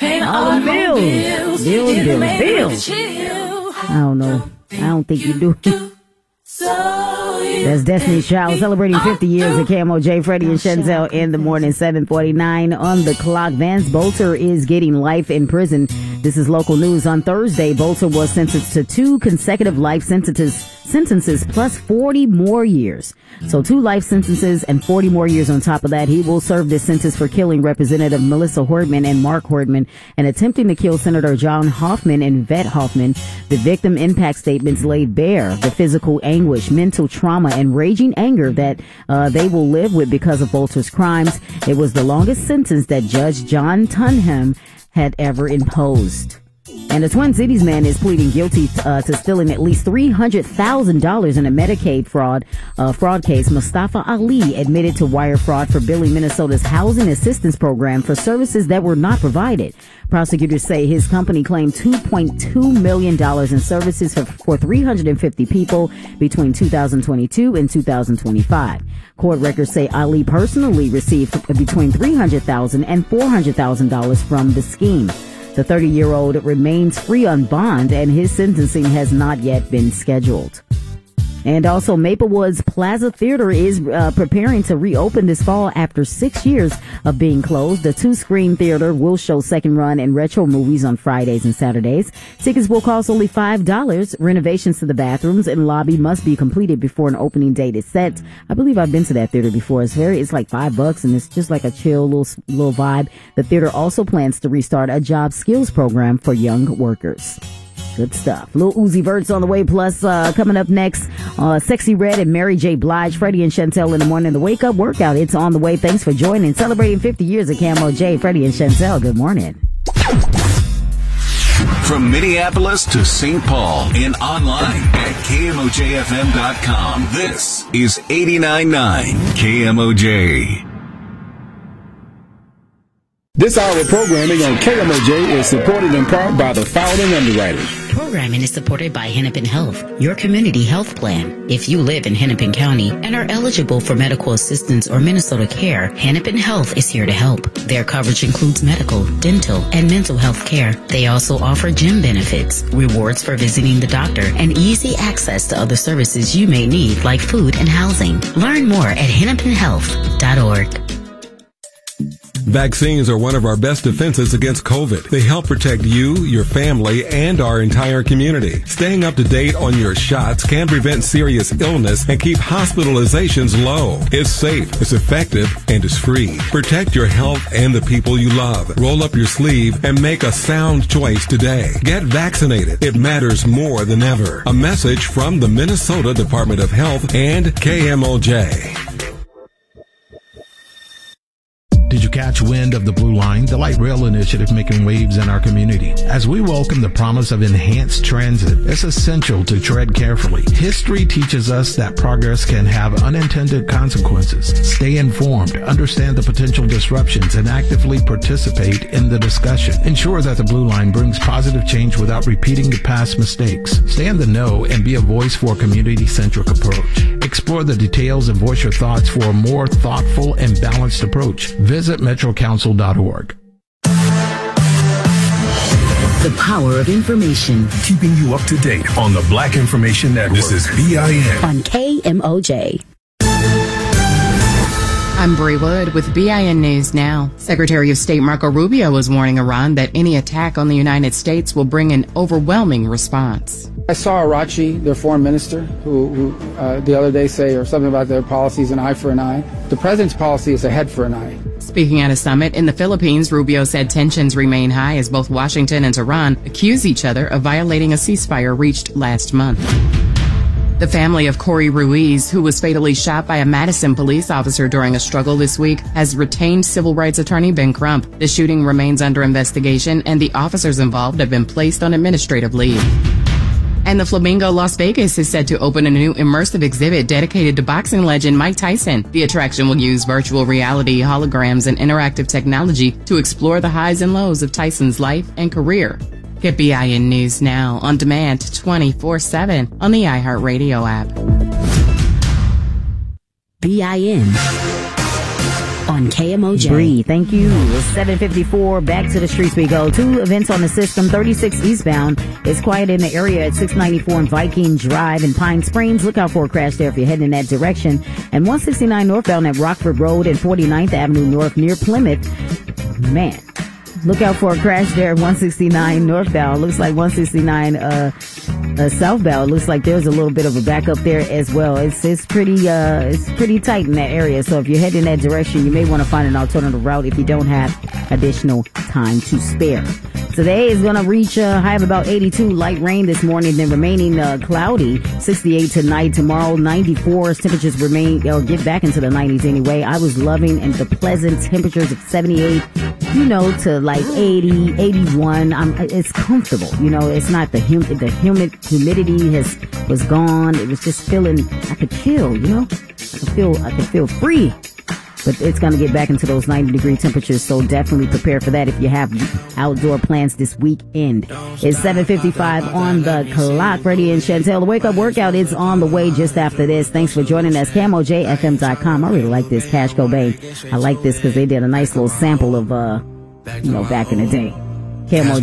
All the bills. Bills. I don't know. I don't think you do. That's Destiny's Child celebrating 50 years of KMOJ. Freddie and Shenzel in the morning, 7:49 on the clock. Vance Bolter is getting life in prison. This is local news. On Thursday, Bolter was sentenced to 2 consecutive life sentences plus 40 more years. So 2 life sentences and 40 more years on top of that. He will serve this sentence for killing Representative Melissa Hordman and Mark Hordman and attempting to kill Senator John Hoffman and Vet Hoffman. The victim impact statements laid bare the physical anguish, mental trauma, and raging anger that they will live with because of Bolter's crimes. It was the longest sentence that Judge John Tunham had ever imposed. And a Twin Cities man is pleading guilty to stealing at least $300,000 in a Medicaid fraud case. Mustafa Ali admitted to wire fraud for billing Minnesota's housing assistance program for services that were not provided. Prosecutors say his company claimed $2.2 million in services for 350 people between 2022 and 2025. Court records say Ali personally received between $300,000 and $400,000 from the scheme. The 30-year-old remains free on bond, and his sentencing has not yet been scheduled. And also, Maplewood's Plaza Theater is preparing to reopen this fall after 6 years of being closed. The 2-screen theater will show second run and retro movies on Fridays and Saturdays. Tickets will cost only $5. Renovations to the bathrooms and lobby must be completed before an opening date is set. I believe I've been to that theater before. It's like $5 and it's just like a chill little vibe. The theater also plans to restart a job skills program for young workers. Good stuff. Lil Uzi Vert's on the way. Plus, coming up next, Sexy Red and Mary J. Blige, Freddie and Shentel in the morning. The Wake Up Workout. It's on the way. Thanks for joining. Celebrating 50 years of KMOJ. Freddie and Shentel. Good morning. From Minneapolis to St. Paul and online at KMOJFM.com. This is 89.9 KMOJ. This hour of programming on KMOJ is supported in part by the following underwriters. Programming is supported by Hennepin Health, your community health plan. If you live in Hennepin County and are eligible for medical assistance or Minnesota Care, Hennepin Health is here to help. Their coverage includes medical, dental, and mental health care. They also offer gym benefits, rewards for visiting the doctor, and easy access to other services you may need like food and housing. Learn more at hennepinhealth.org. Vaccines are one of our best defenses against COVID. They help protect you, your family, and our entire community. Staying up to date on your shots can prevent serious illness and keep hospitalizations low. It's safe, it's effective, and it's free. Protect your health and the people you love. Roll up your sleeve and make a sound choice today. Get vaccinated. It matters more than ever. A message from the Minnesota Department of Health and KMOJ. Did you catch wind of the Blue Line, the light rail initiative making waves in our community? As we welcome the promise of enhanced transit, it's essential to tread carefully. History teaches us that progress can have unintended consequences. Stay informed, understand the potential disruptions, and actively participate in the discussion. Ensure that the Blue Line brings positive change without repeating the past mistakes. Stay in the know and be a voice for a community-centric approach. Explore the details and voice your thoughts for a more thoughtful and balanced approach. Visit metrocouncil.org. The power of information. Keeping you up to date on the Black Information Network. This is BIN. On KMOJ. I'm Bree Wood with BIN News Now. Secretary of State Marco Rubio is warning Iran that any attack on the United States will bring an overwhelming response. I saw Arachi, their foreign minister, who the other day say or something about their policies an eye for an eye. The president's policy is a head for an eye. Speaking at a summit in the Philippines, Rubio said tensions remain high as both Washington and Tehran accuse each other of violating a ceasefire reached last month. The family of Corey Ruiz, who was fatally shot by a Madison police officer during a struggle this week, has retained civil rights attorney Ben Crump. The shooting remains under investigation, and the officers involved have been placed on administrative leave. And the Flamingo Las Vegas is set to open a new immersive exhibit dedicated to boxing legend Mike Tyson. The attraction will use virtual reality, holograms, and interactive technology to explore the highs and lows of Tyson's life and career. Get BIN News Now on demand 24/7 on the iHeartRadio app. BIN. on KMOJ. Breathe. Thank you. It's 7:54. Back to the streets we go. 2 events on the system. 36 eastbound. It's quiet in the area at 694 and Viking Drive in Pine Springs. Look out for a crash there if you're heading in that direction. And 169 northbound at Rockford Road and 49th Avenue North near Plymouth. Man, look out for a crash there at 169 northbound. Looks like 169 southbound. Looks like there's a little bit of a backup there as well. It's pretty tight in that area. So if you're heading in that direction, you may want to find an alternative route if you don't have additional time to spare. Today is going to reach a high of about 82. Light rain this morning, then remaining cloudy. 68 tonight. Tomorrow, 94. Temperatures remain, or get back into the 90s anyway. I was loving and the pleasant temperatures of 78, to like 80, 81. It's comfortable. It's not the humidity was gone. It was just feeling, I could chill, I could feel free. But it's going to get back into those 90-degree temperatures, so definitely prepare for that if you have outdoor plans this weekend. It's 7:55 on the clock. Freddie and Chantel, the Wake Up Workout is on the way just after this. Thanks for joining us. KMOJFM.com. I really like this. Cash Cobain. I like this because they did a nice little sample of, back in the day. KMOJ.